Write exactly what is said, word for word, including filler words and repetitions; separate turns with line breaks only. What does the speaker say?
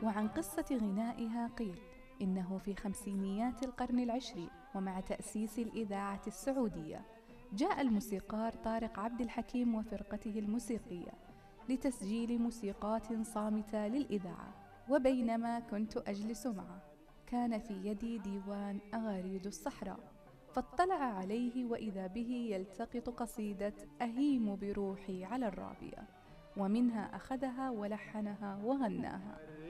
وعن قصة غنائها قيل إنه في خمسينيات القرن العشرين ومع تأسيس الإذاعة السعودية جاء الموسيقار طارق عبد الحكيم وفرقته الموسيقية لتسجيل موسيقات صامتة للإذاعة. وبينما كنت أجلس معه كان في يدي ديوان أغاريد الصحراء، فاطلع عليه وإذا به يلتقط قصيدة أهيم بروحي على الرابية، ومنها أخذها ولحنها وغناها.